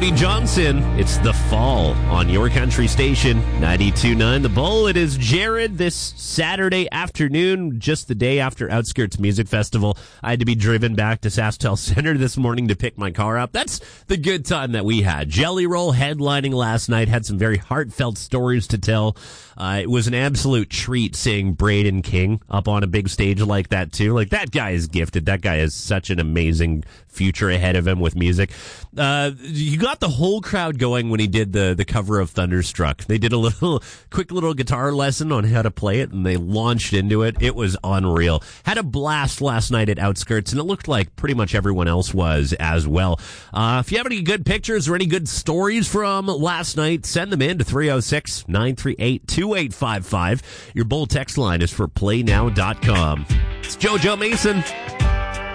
Cody Johnson. It's The Fall on your country station, 92.9 The Bull. It is Jared this Saturday afternoon, just the day after Outskirts Music Festival. I had to be driven back to SaskTel Center this morning to pick my car up. That's the good time that we had. Jelly Roll headlining last night, had some very heartfelt stories to tell. It was an absolute treat seeing Braden King up on a big stage like that, too. Like, that guy is gifted. That guy has such an amazing future ahead of him with music. You got the whole crowd going when he did the cover of Thunderstruck. They did a quick little guitar lesson on how to play it, and they launched into it. It was unreal. Had a blast last night at Outskirts, and it looked like pretty much everyone else was as well. If you have any good pictures or any good stories from last night, send them in to 306-938-2855. Your Bull text line is for playnow.com. It's JoJo Mason.